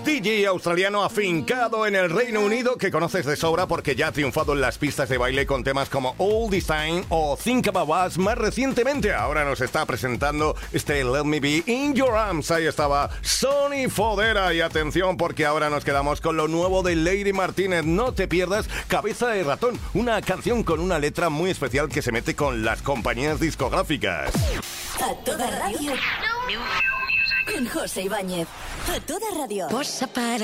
DJ australiano afincado en el Reino Unido que conoces de sobra porque ya ha triunfado en las pistas de baile con temas como All This Time o Think About Us más recientemente. Ahora nos está presentando este Let Me Be In Your Arms. Ahí estaba Sonny Fodera. Y atención porque ahora nos quedamos con lo nuevo de Lady Martínez. No te pierdas Cabeza de Ratón, una canción con una letra muy especial que se mete con las compañías discográficas. A toda radio. Con José Ibáñez. A toda radio. Posa para